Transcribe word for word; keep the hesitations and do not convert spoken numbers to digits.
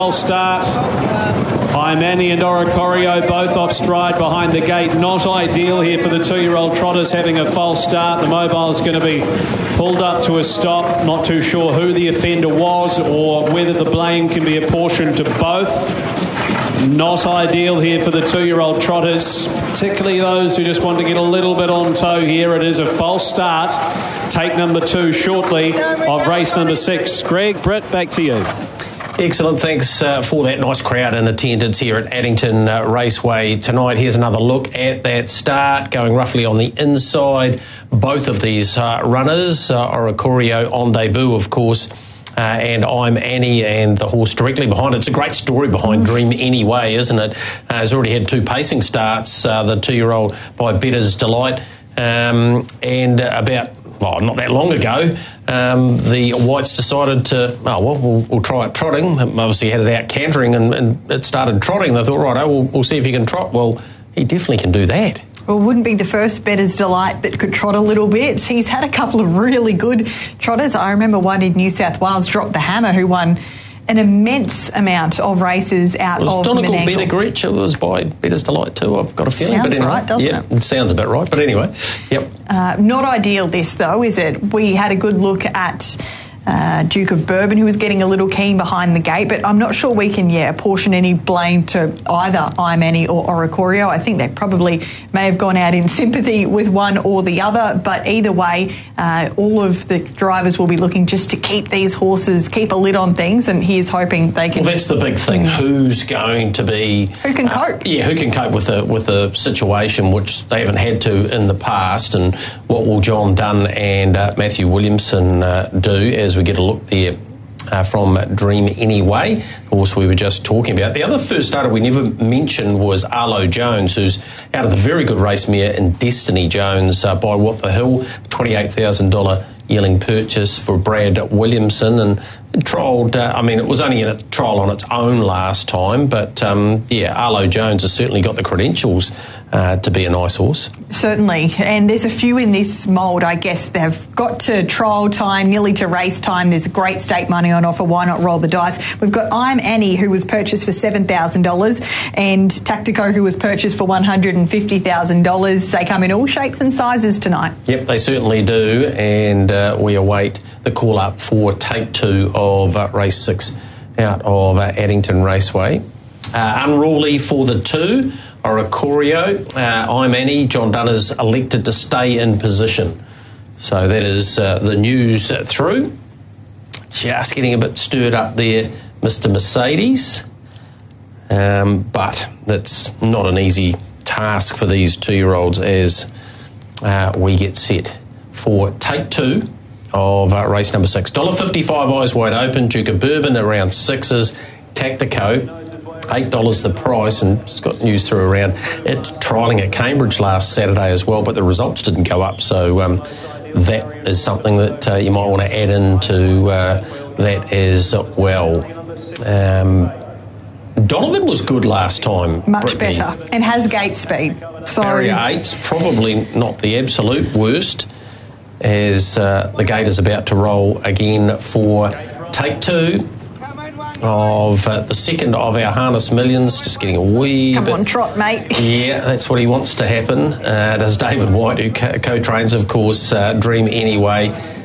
Start. I'm Annie and Oricorio both off stride behind the gate. Not ideal here for the two-year-old trotters having a false start. The mobile's going to be pulled up to a stop. Not too sure who the offender was or whether the blame can be apportioned to both. Not ideal here for the two-year-old trotters, particularly those who just want to get a little bit on toe here. It is a false start. Take number two shortly of race number six. Greg, Britt, back to you. Excellent, thanks uh, for that nice crowd in attendance here at Addington uh, Raceway tonight. Here's another look at that start, going roughly on the inside. Both of these uh, runners, uh, Oricorio on debut, of course, uh, and I'm Annie, and the horse directly behind it. It's a great story behind Dream Anyway, isn't it? Uh, has already had two pacing starts, uh, the two-year-old by Bettor's Delight, um, and about... Well, not that long ago, um, the Whites decided to, oh, well, we'll, we'll try it trotting. Obviously had it out cantering and, and it started trotting. They thought, right, oh, we'll, we'll see if he can trot. Well, he definitely can do that. Well, wouldn't be the first Bettor's Delight that could trot a little bit. He's had a couple of really good trotters. I remember one in New South Wales, Drop the Hammer, who won an immense amount of races out was of Donegal Menangle. Bettergritch, it was by Bettor's Delight too, I've got a feeling. Sounds but anyway, right, doesn't yeah, it? it sounds a bit right, but anyway, yep. Uh, not ideal this, though, is it? We had a good look at uh, Duke of Bourbon, who was getting a little keen behind the gate, but I'm not sure we can, yeah, apportion any blame to either I'm Annie or Oricorio. I think they probably may have gone out in sympathy with one or the other, but either way, uh, all of the drivers will be looking just to keep these horses, keep a lid on things, and he's hoping they can... Well, that's the big thing. Mm. Who's going to be... Who can uh, cope? Yeah, who can cope with a, with a situation which they haven't had to in the past, and what will John Dunn and uh, Matthew Williamson uh, do as we get a look there uh, from Dream Anyway, the horse we were just talking about. The other first starter we never mentioned was Arlo Jones, who's out of the very good race mare in Destiny Jones uh, by What the Hill, twenty-eight thousand dollars yearling purchase for Brad Williamson, and trialled, uh, I mean, it was only in a trial on its own last time, but um, yeah, Arlo Jones has certainly got the credentials uh, to be a nice horse. Certainly, and there's a few in this mould, I guess. They've got to trial time, nearly to race time. There's great stake money on offer. Why not roll the dice? We've got I'm Annie, who was purchased for seven thousand dollars, and Tactico, who was purchased for one hundred fifty thousand dollars. They come in all shapes and sizes tonight. Yep, they certainly do, and uh, we await the call up for take two of uh, race six out of uh, Addington Raceway. Uh, unruly for the two, Oricorio. Uh, I'm Annie. John Dunn has elected to stay in position. So that is uh, the news uh, through. Just getting a bit stirred up there, Mister Mercedes. Um, but that's not an easy task for these two-year-olds as uh, we get set for take two of uh, race number six. one dollar fifty-five eyes wide open. Duke of Bourbon around sixes. Tactico, eight dollars the price, and it's got news through around it trialling at Cambridge last Saturday as well, but the results didn't go up, so um, that is something that uh, you might want to add into uh, that as well. Um, Donovan was good last time. Much Brittany. better, and has gate speed. So Barrier eight's probably not the absolute worst, as uh, the gate is about to roll again for take two of uh, the second of our Harness Millions. Just getting a wee Come bit... on, trot, mate. Yeah, that's what he wants to happen. Uh, does David White, who co- co-trains, of course, uh, Dream Anyway.